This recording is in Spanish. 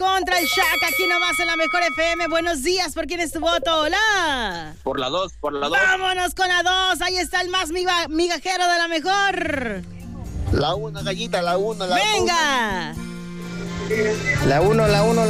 contra el Shaq, aquí nomás en la Mejor FM. Buenos días, ¿por quién es tu voto? Hola. Por la 2. Vámonos con la 2, ahí está el más migajero de la Mejor. La 1, gallita, la 1, la 1. ¡Venga! La 1, la 1.